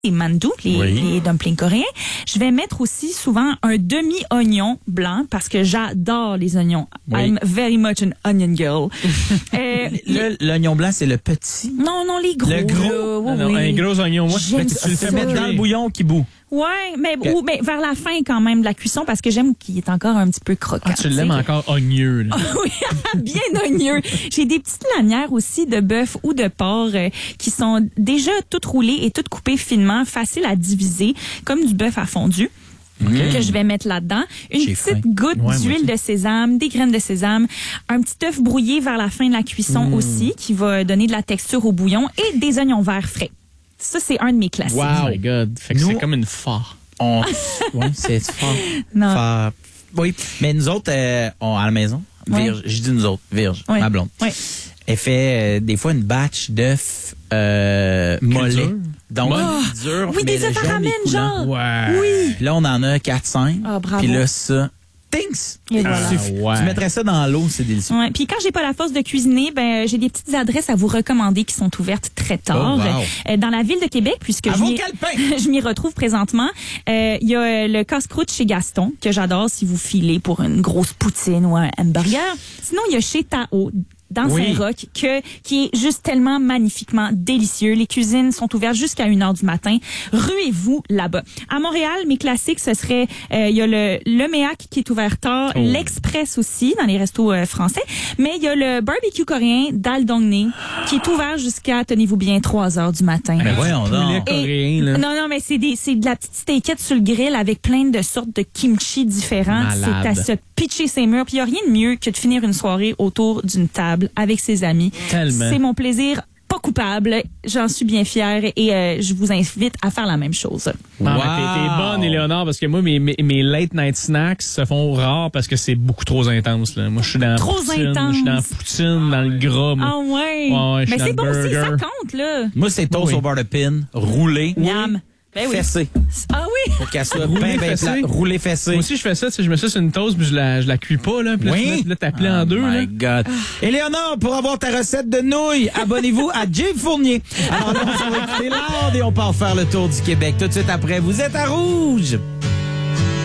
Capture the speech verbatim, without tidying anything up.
les mandu, les, oui. les dumplings coréens. Je vais mettre aussi souvent un demi-oignon blanc parce que j'adore les oignons. Oui. I'm very much an onion girl. euh, Le- L'oignon blanc, c'est le petit? non, non, les gros. Le gros? là, oui, Non, oui. un gros oignon. Moi, J'aime tu le fais ça. mettre Dans le bouillon qui bout. Ouais, mais, Okay. ou, mais vers la fin quand même de la cuisson parce que j'aime qu'il est encore un petit peu croquant. Ah, tu l'aimes encore oigneux. Là. Oui, bien oigneux. J'ai des petites lanières aussi de bœuf ou de porc euh, qui sont déjà toutes roulées et toutes coupées finement, faciles à diviser, comme du bœuf à fondu. Okay. Que je vais mettre là-dedans. Une J'ai petite faim. goutte Ouais, d'huile de sésame, des graines de sésame, un petit œuf brouillé vers la fin de la cuisson Mm. aussi, qui va donner de la texture au bouillon, et des oignons verts frais. Ça, c'est un de mes classiques. Oh my God. Fait que Nous- c'est comme une phare. On... ouais, c'est fort. Non. Fort. Oui, mais nous autres, euh, on, à la maison, Ouais. Virge, je dis nous autres, Virge, Ouais. ma blonde, Ouais. elle fait euh, des fois une batch d'œufs euh, mollets. dur. Donc, Ah! dur, Oui, mais des le œufs à jaune ramen, est coulant. genre. Ouais. Oui. Puis là, on en a quatre cinq. Ah, bravo. Puis là, ça, tings! Et voilà. Suffit. ouais. Tu mettrais ça dans l'eau, c'est délicieux. Ouais. Puis quand j'ai pas la force de cuisiner, ben j'ai des petites adresses à vous recommander qui sont ouvertes très tard. Oh, wow. Euh, dans la ville de Québec, puisque À je vos m'y, calepins! je m'y retrouve présentement. Euh, Il y a euh, le casse-croûte chez Gaston, que j'adore si vous filez pour une grosse poutine ou un hamburger. Sinon, il y a chez Tao, dans Oui. Saint-Roch, que, qui est juste tellement magnifiquement délicieux. Les cuisines sont ouvertes jusqu'à une heure du matin. Ruez-vous là-bas. À Montréal, mes classiques, ce serait, euh, il y a le, le Méac qui est ouvert tard, Oh. l'Express aussi, dans les restos euh, français. Mais il y a le barbecue coréen d'Al Dong Ne, qui est ouvert jusqu'à, tenez-vous bien, trois heures du matin. Mais voyons Poulet donc. coréen, là. Non, non, mais c'est des, c'est de la petite steakette sur le grill avec plein de sortes de kimchi différents. Malade. C'est à se pitcher ses murs. Puis il n'y a rien de mieux que de finir une soirée autour d'une table avec ses amis. Tellement. C'est mon plaisir pas coupable. J'en suis bien fière et euh, je vous invite à faire la même chose. Non, mais Wow. t'es, t'es bonne, Éléonore, parce que moi, mes, mes, mes late night snacks se font rares parce que c'est beaucoup trop intense. Là. Moi, je suis dans la Trop poutine, intense. je suis dans la poutine, dans le gras. Moi. Ah ouais. Ouais, ouais, je suis mais dans c'est le bon aussi, burger. ça compte, là. Moi, c'est toast Oui. au beurre de pin, roulé, Miam. Ben oui. fessé. Ah oui. Pour qu'elle soit Roulé bien, bien fessé. plate. Roulé fessé. Moi aussi, je fais ça. Tu sais, je mets ça sur une toast, puis je la, je la cuis pas. Là, puis là, Oui. tu mets- là, t'as plié en Oh deux. my Là. God. Éléonore, pour avoir ta recette de nouilles, abonnez-vous à Jay Fournier. Alors, nous, on va écouter l'ordre et on part faire le tour du Québec tout de suite après. Vous êtes à Rouge.